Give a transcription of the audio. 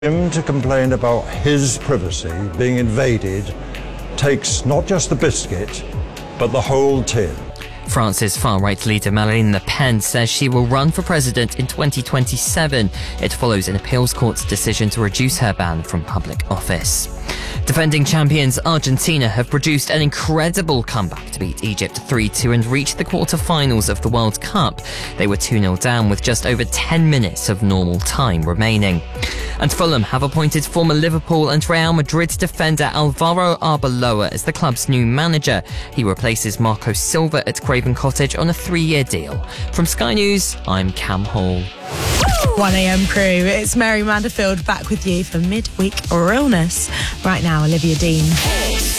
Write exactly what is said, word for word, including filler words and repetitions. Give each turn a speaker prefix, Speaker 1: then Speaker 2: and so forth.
Speaker 1: Him to complain about his privacy being invaded takes not just the biscuit, but the whole tin.
Speaker 2: France's far-right leader Marine Le Pen says she will run for president in twenty twenty-seven. It follows an appeals court's decision to reduce her ban from public office. Defending champions Argentina have produced an incredible comeback to beat Egypt three two and reach the quarter-finals of the World Cup. They were two nil down with just over ten minutes of normal time remaining. And Fulham have appointed former Liverpool and Real Madrid defender Alvaro Arbeloa as the club's new manager. He replaces Marco Silva at Craven Cottage on a three-year deal. From Sky News, I'm Cam Hall.
Speaker 3: one a m crew, it's Mary Manderfield back with you for midweek realness. Right now, Olivia Dean.